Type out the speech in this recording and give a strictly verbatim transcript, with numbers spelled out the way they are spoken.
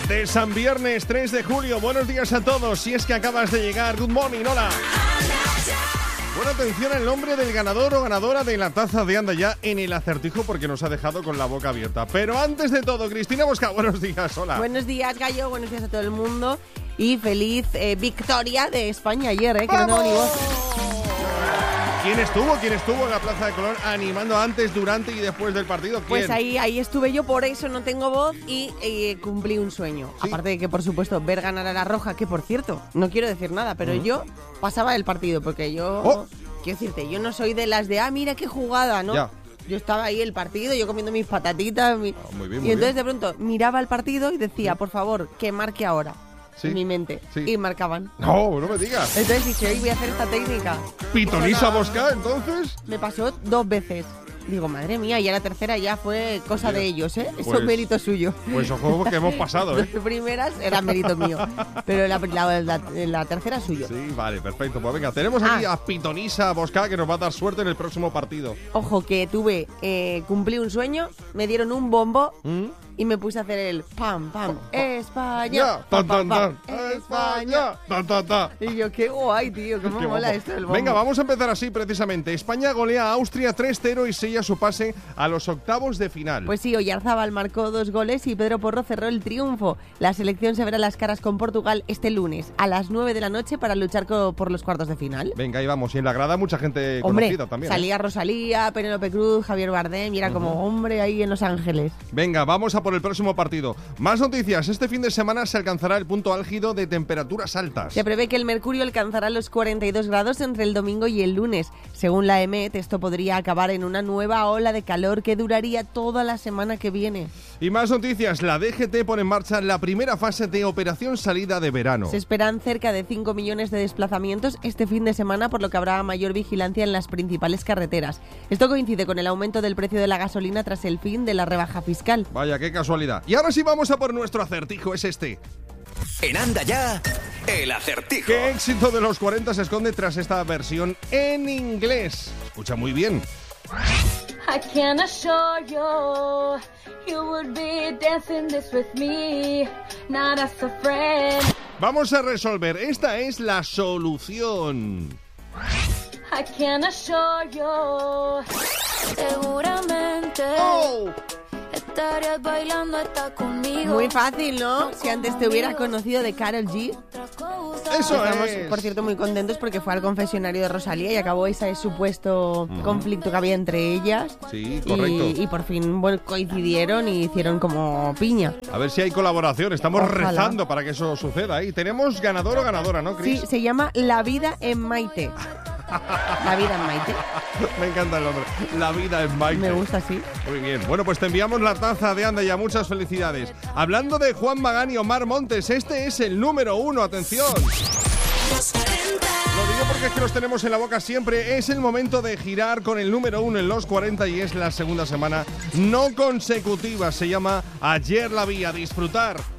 de San Viernes tres de julio. Buenos días a todos. Si es que acabas de llegar, good morning, hola. Buena atención al nombre del ganador o ganadora de la taza de Anda Ya en el acertijo, porque nos ha dejado con la boca abierta. Pero antes de todo, Cristina Bosca, buenos días, hola. Buenos días, Gallo, buenos días a todo el mundo. Y feliz eh, victoria de España ayer, eh, que no tengo ni voz. ¿Quién estuvo? ¿Quién estuvo en la Plaza de Colón animando antes, durante y después del partido? ¿Quién? Pues ahí, ahí estuve yo, por eso no tengo voz y eh, cumplí un sueño. ¿Sí? Aparte de que, por supuesto, ver ganar a la Roja, que por cierto, no quiero decir nada, pero uh-huh. yo pasaba el partido, porque yo, oh. quiero decirte, yo no soy de las de, ah, mira qué jugada, ¿no? Ya. Yo estaba ahí el partido, yo comiendo mis patatitas, mi... oh, muy bien, y muy entonces bien. de pronto miraba el partido y decía, sí. por favor, que marque ahora. Sí. En mi mente. Sí. Y marcaban. No, no me digas. Entonces dije, hoy voy a hacer esta técnica. ¿Pitonisa Bosca, entonces? Me pasó dos veces. Digo, madre mía, y a la tercera ya fue cosa Mira, de ellos, ¿eh? Eso pues, es mérito suyo. Pues ojo que hemos pasado, ¿eh? Las primeras eran mérito mío, pero la, la, la, la tercera suyo. Sí, vale, perfecto. Pues venga, tenemos aquí ah. a Pitonisa Bosca, que nos va a dar suerte en el próximo partido. Ojo, que tuve, eh, cumplí un sueño, me dieron un bombo... ¿Mm? Y me puse a hacer el pam, pam, España, pam, pam, pam, España, tan, tan, tan. Y yo, qué guay, tío, cómo qué mola guapo. esto del bombo. Venga, vamos a empezar así precisamente. España golea a Austria tres cero y sella su pase a los octavos de final. Pues sí, Oyarzabal marcó dos goles y Pedro Porro cerró el triunfo. La selección se verá las caras con Portugal este lunes a las nueve de la noche para luchar co- por los cuartos de final. Venga, ahí vamos. Y en la grada mucha gente hombre, conocida también. Salía ¿eh? Rosalía, Penélope Cruz, Javier Bardem y era uh-huh. como hombre ahí en Los Ángeles. Venga, vamos a por el próximo partido. Más noticias. Este fin de semana se alcanzará el punto álgido de temperaturas altas. Se prevé que el mercurio alcanzará los cuarenta y dos grados entre el domingo y el lunes. Según la E M E T, esto podría acabar en una nueva ola de calor que duraría toda la semana que viene. Y más noticias. La D G T pone en marcha la primera fase de operación salida de verano. Se esperan cerca de cinco millones de desplazamientos este fin de semana, por lo que habrá mayor vigilancia en las principales carreteras. Esto coincide con el aumento del precio de la gasolina tras el fin de la rebaja fiscal. Vaya, qué casualidad. Y ahora sí vamos a por nuestro acertijo, es este. En Anda Ya, el acertijo. ¿Qué éxito de los cuarenta se esconde tras esta versión en inglés? Escucha muy bien. I can assure you, you would be dancing this with me, not as a friend. Vamos a resolver, esta es la solución. I can assure you, seguramente. Oh. Estarías bailando hasta conmigo. Muy fácil, ¿no? Si antes te hubiera conocido de Karol G. Eso Estamos, es. por cierto, muy contentos porque fue al confesionario de Rosalía y acabó ese supuesto uh-huh. conflicto que había entre ellas. Sí, correcto. Y, y por fin bueno, coincidieron y hicieron como piña. A ver si hay colaboración. Estamos Ojalá. rezando para que eso suceda. Y tenemos ganador o ganadora, ¿no, Cris? Sí, se llama La Vida en Maite. La Vida en Maite. Me encanta el nombre. La Vida en Maite. Me gusta así. Muy bien. Bueno, pues te enviamos la taza de Anda Ya. Muchas felicidades. Hablando de Juan Magán y Omar Montes, este es el número uno. Atención. Lo digo porque es que los tenemos en la boca siempre. Es el momento de girar con el número uno en los cuarenta y es la segunda semana no consecutiva. Se llama Ayer la vi. A disfrutar.